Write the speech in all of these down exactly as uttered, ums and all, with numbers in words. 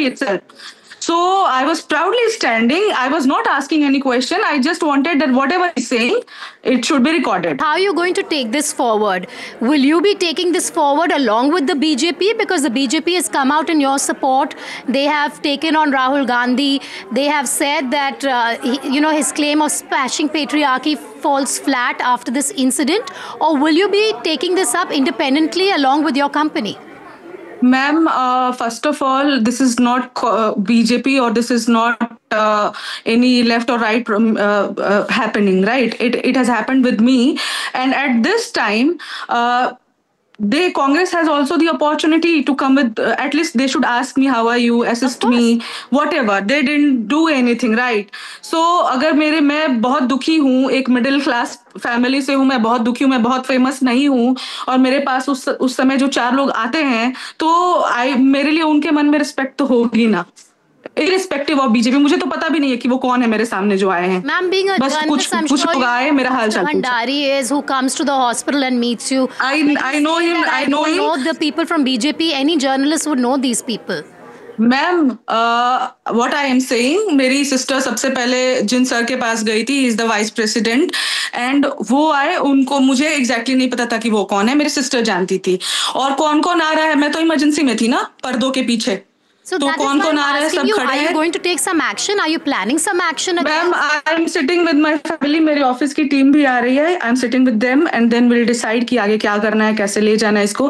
itself. So I was proudly standing. I was not asking any question. I just wanted that whatever he's saying, it should be recorded. How are you going to take this forward? Will you be taking this forward along with the B J P? Because the B J P has come out in your support. They have taken on Rahul Gandhi. They have said that, uh, he, you know, his claim of smashing patriarchy falls flat after this incident. Or will you be taking this up independently along with your company? Ma'am, uh, first of all, this is not uh, B J P or this is not uh, any left or right uh, uh, happening, right? It it has happened with me, and at this time, uh, they Congress has also the opportunity to come with. Uh, at least they should ask me how are you, assist me, whatever. They didn't do anything, right? So अगर मेरे मैं बहुत दुखी हूँ, एक middle class family से हूँ, मैं बहुत दुखी हूँ, मैं बहुत फेमस नहीं हूँ, और मेरे पास उस उस समय जो चार लोग आते हैं, तो आई मेरे लिए उनके मन में रिस्पेक्ट तो होगी ना, irrespective of B J P. मुझे तो पता भी नहीं है कि वो कौन है मेरे सामने जो आए हैं. Ma'am, being a बस कुछ journalist, I'm कुछ sure लोग आए, मेरा हाल चाल पूछा. Bhandari is who comes to the hospital and meets you. I I know him. I know him. know the people from B J P. Any journalist would know these people. Ma'am, what I am saying, मेरी sister सबसे पहले जिन sir के पास गई थी, is the vice president, and वो आए. उनको मुझे एग्जैक्टली नहीं पता था कि वो कौन है, मेरी सिस्टर जानती थी. और कौन कौन आ रहा है, मैं तो इमरजेंसी में थी ना, पर्दों के पीछे. So तो कौन कौन आ रहा है, सब खड़े हैं. Are you going to take some action? Are you planning some action? Ma'am, I am sitting with my family. मेरे ऑफिस की टीम भी आ रही है. I am sitting with them and then will decide कि आगे क्या करना है, कैसे ले जाना है इसको.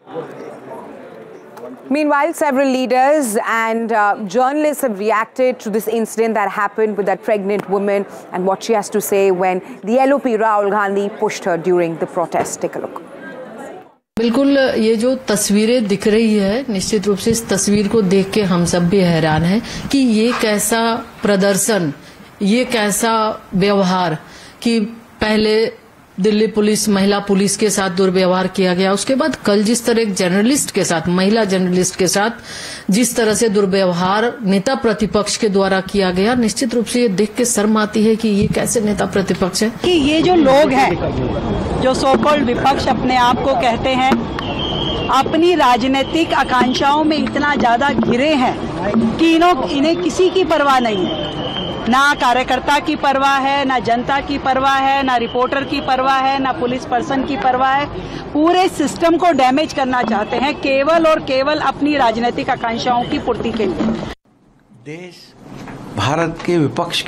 Meanwhile, several leaders and uh, journalists have reacted to this incident that happened with that pregnant woman and what she has to say when the L O P Rahul Gandhi pushed her during the protest. Take a look. बिल्कुल, ये जो तस्वीरें दिख रही है, निश्चित रूप से इस तस्वीर को देख के हम सब भी हैरान हैं कि ये कैसा प्रदर्शन, ये कैसा व्यवहार कि पहले दिल्ली पुलिस, महिला पुलिस के साथ दुर्व्यवहार किया गया, उसके बाद कल जिस तरह एक जर्नलिस्ट के साथ, महिला जर्नलिस्ट के साथ जिस तरह से दुर्व्यवहार नेता प्रतिपक्ष के द्वारा किया गया, निश्चित रूप से ये देख के शर्म आती है कि ये कैसे नेता प्रतिपक्ष है. कि ये जो लोग हैं, जो सो कॉल्ड विपक्ष अपने आप को कहते हैं, अपनी राजनीतिक आकांक्षाओं में इतना ज्यादा घिरे हैं कि इन्हों इन्हें किसी की परवाह नहीं है. ना कार्यकर्ता की परवाह है, ना जनता की परवाह है, ना रिपोर्टर की परवाह है, ना पुलिस पर्सन की परवाह है. पूरे सिस्टम को डैमेज करना चाहते हैं केवल और केवल अपनी राजनीतिक आकांक्षाओं की पूर्ति के लिए. देश भारत के विपक्ष